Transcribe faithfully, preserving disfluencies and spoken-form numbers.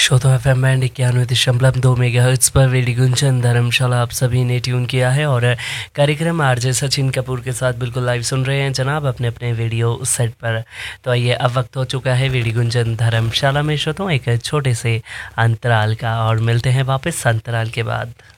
श्रोता F M band इक्यानवे दशमलव दो मेगा हर्ट्स पर रेडियो गुंजन धर्मशाला आप सभी ने ट्यून किया है और कार्यक्रम आरजे सचिन कपूर के साथ बिल्कुल लाइव सुन रहे हैं जनाब अपने अपने रेडियो सेट पर। तो आइए अब वक्त हो चुका है रेडियो गुंजन धर्मशाला में श्रोताओं एक छोटे से अंतराल का और मिलते हैं वापस अंतराल के बाद।